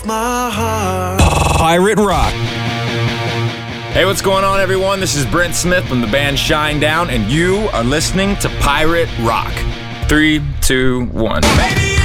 my heart. Pirate Rock. Hey, what's going on, everyone? This is Brent Smith from the band Shinedown, and you are listening to Pirate Rock. 3, 2, 1. Baby,